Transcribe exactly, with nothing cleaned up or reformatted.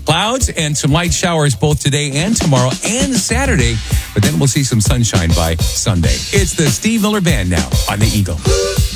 Clouds and some light showers both today and tomorrow and Saturday, but then we'll see some sunshine by Sunday. It's the Steve Miller Band now on the Eagle.